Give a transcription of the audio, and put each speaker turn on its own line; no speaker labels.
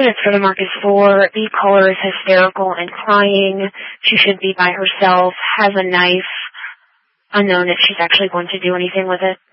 evidence for the mark is 4. The caller is hysterical and crying. She should be by herself, has a knife, unknown if she's actually going to do anything with it.